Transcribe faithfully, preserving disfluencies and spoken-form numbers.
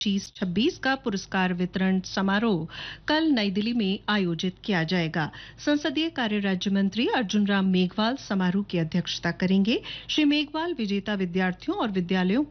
पच्चीस छब्बीस का पुरस्कार वितरण समारोह कल नई दिल्ली में आयोजित किया जाएगा। संसदीय कार्य राज्य मंत्री अर्जुन राम मेघवाल समारोह की अध्यक्षता करेंगे। श्री मेघवाल विजेता विद्यार्थियों और विद्यालयों